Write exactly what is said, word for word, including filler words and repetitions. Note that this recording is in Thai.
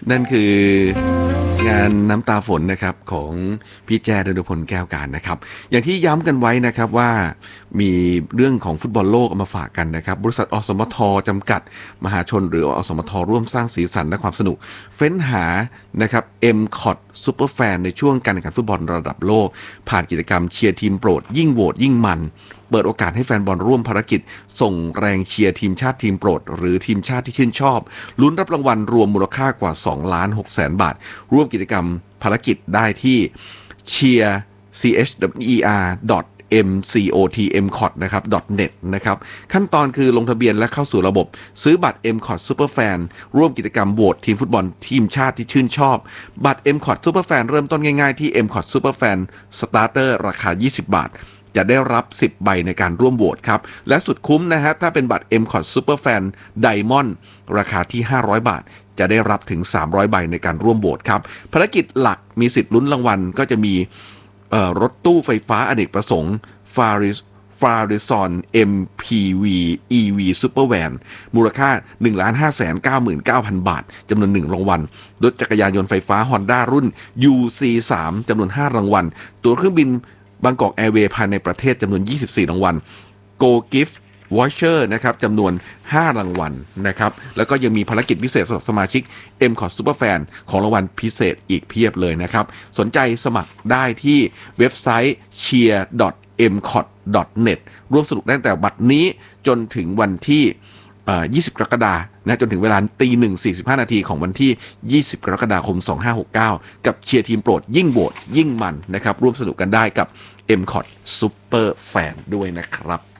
นั่นคืองานน้ำตาฝนนะครับของพี่แจ้ ดลพลแก้วการนะครับอย่างที่ย้ำกันไว้นะครับว่ามีเรื่องของฟุตบอลโลกเอามาฝากกันนะครับบริษัทอสมทจำกัดมหาชนหรืออสมทร่วมสร้างสีสันและความสนุกเฟ้นหานะครับ เอ็ม ซี โอ ที Super Fan ในช่วงการแข่งขันฟุตบอลระดับโลกผ่านกิจกรรมเชียร์ทีมโปรดยิ่งโหวตยิ่งมันเปิดโอกาสให้แฟนบอลร่วมภารกิจส่งแรงเชียร์ทีมชาติทีมโปรดหรือทีมชาติที่ชื่นชอบลุ้นรับรางวัลรวมมูลค่ากว่าสองล้านหกแสนบาทร่วมกิจกรรมภารกิจได้ที่ cheerเอ็ม ซี โอ ที เอ็ม ซี โอ ที นะครับ .net นะครับขั้นตอนคือลงทะเบียนและเข้าสู่ระบบซื้อบัตร เอ็ม ซี โอ ที Super Fan ร่วมกิจกรรมโหวตทีมฟุตบอลทีมชาติที่ชื่นชอบบัตร เอ็ม ซี โอ ที Super Fan เริ่มต้นง่ายๆที่ เอ็ม ซี โอ ที Super Fan Starter ราคายี่สิบบาทจะได้รับสิบใบในการร่วมโหวตครับและสุดคุ้มนะฮะถ้าเป็นบัตร เอ็ม ซี โอ ที Super Fan Diamond ราคาที่ห้าร้อยบาทจะได้รับถึงสามร้อยใบในการร่วมโหวตครับภารกิจหลักมีสิทธิ์ลุ้นรางวัลก็จะมีรถตู้ไฟฟ้าอเนกประสงค์ Faris Farizon เอ็ม พี วี อี วี Super Van มูลค่า หนึ่งล้านห้าแสนเก้าหมื่นเก้าพัน บาทจำนวนหนึ่งรางวัลรถจักรยานยนต์ไฟฟ้า Honda รุ่น ยู ซี สาม จำนวนห้ารางวัลตั๋วเครื่องบินบางกอกแอร์เวย์ภายในประเทศจำนวนยี่สิบสี่รางวัล Go Gift Voucher นะครับจำนวนห้ารางวัลนะครับแล้วก็ยังมีภารกิจพิเศษสำหรับสมาชิก เอ็ม ซี โอ ที Super Fan ของรางวัลพิเศษอีกเพียบเลยนะครับสนใจสมัครได้ที่เว็บไซต์ cheer เอ็ม ซี โอ ที .net ร่วมสนุกได้ตั้งแต่บัดนี้จนถึงวันที่ยี่สิบกรกฎาคมนะจนถึงเวลาตีหนึ่งสี่สิบห้านาทีของวันที่ยี่สิบกรกฎาคมสองพันห้าร้อยหกสิบเก้ากับเชียร์ทีมโปรดยิ่งโหวตยิ่งมันนะครับร่วมสนุกกันได้กับ เอ็ม ซี โอ ที Super Fan ด้วยนะครับ